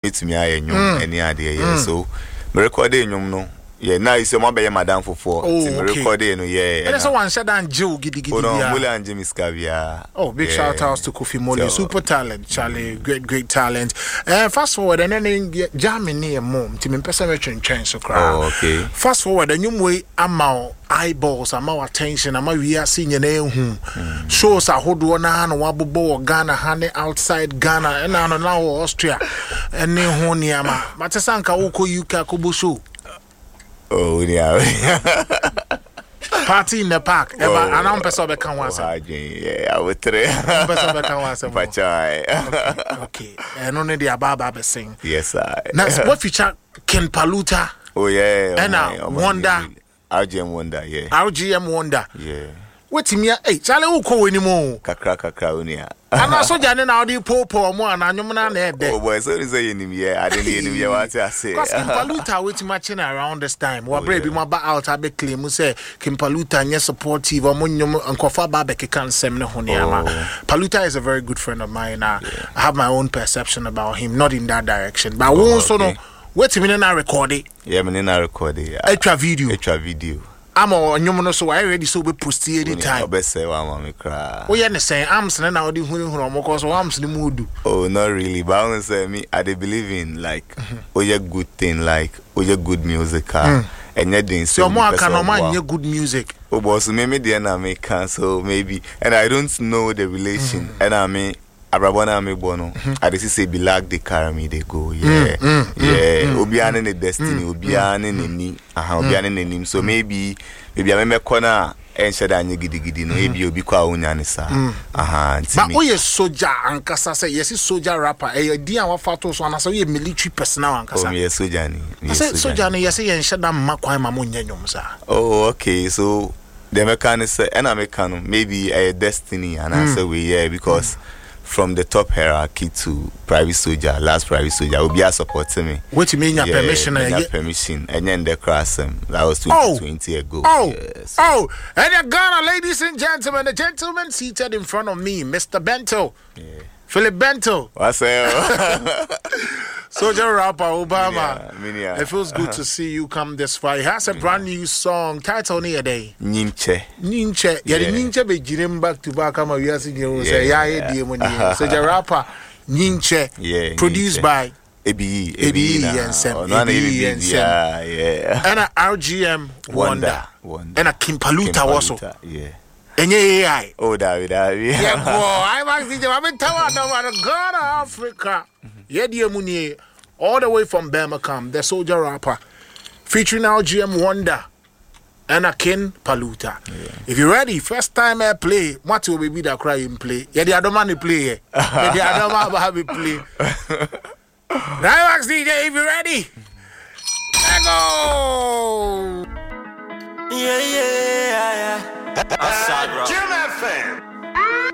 bit me I nyum any idea so me record nyum no yeah now you say my be madam for me record no yeah and so one shut down Joe gidi oh no Mule and Jimmy Scavia big shout outs to Kofi Mole super talent Charlie great talent fast forward and then jamming near mom to me person me so crowd okay fast forward and you way amount eyeballs amount attention amount we are seeing your shows a hodo na no wabobo Ghana hane outside Ghana and now Austria and ne ho niama matesanka woko UK kobo show oh yeah party in the park ever and I'm person be kan wan say yeah I would try person be kan wan say okay and no need the ababa be sing yes I now what feature Ken Paluta oh yeah and Wonder RGM Wonder yeah RGM Wonder yeah what me Charlie who ko we ni mo kakra unia ana so jane na odi popo mo ana anyum na na ede oh boy so is say him here I didn't him here what I say cuz Kimpaluta we matching around this time we brave bi mo ba out abe claim say Kimpaluta nye supportive o nyum nkofa ba be keka nsem ne ho ne ama Paluta is a very good friend of mine I have my own perception about him not in that direction but won so no wait me na record it yeah me na record it extra video I'm on you so I already so be post any time. Best say one me cry. Oh yeah, say I'm saying now the hunu because I'm the mood. Oh not really, but I want to say me I dey believe in like oh yeah good thing like oh yeah good music and yeah thing so more can no man yeah good music. Oh boss maybe the na me can so maybe and I don't know the relation and I mean Abrabona me bono I just say be like they carry me they go yeah obiane ne destiny obiane ne ni obiane ne nim so maybe I me corner and shada anye gidi no maybe obi kwa unya ne sa but we soldier ankasa say yes soldier rapper e di an wafato so anasa we military personnel ankasa oh yes soldier ni soldier ni yes yen shada makwan ma mo nyanyom sa oh okay so the mechanic say and I mechanic maybe a destiny and I say we yeah because from the top hierarchy to private soldier, last private soldier will be a supporting me. What you mean your permission? Permission. And then the cross that was 2020 ago. Yes. And you're gonna, ladies and gentlemen, the gentleman seated in front of me, Mr. Bento. Yeah. Philip Bento. What's that? Soldier rapper Obama. It feels good to see you come this far. He has a brand new song title near day. Ninche. Yeah, the Ninche be jirim back to back. We are singing. Say Soldier rapper Ninche. Yeah. Produced by ABE and Sam. Yeah. And a RGM Wonder. And a Kimpaluta also. Yeah. And AI. Oh, David. Yeah, boy. I'm actually God of Africa. Yeah, dear Munier, all the way from Birmingham, the soldier rapper, featuring RGM Wonder and a Ken Paluta. Yeah. If you're ready, first time I play, what will be that cry in play? Yeah, the other man play. Yeah, the other man have it play. Nywax DJ, if you're ready, let go. Yeah. Jim FM.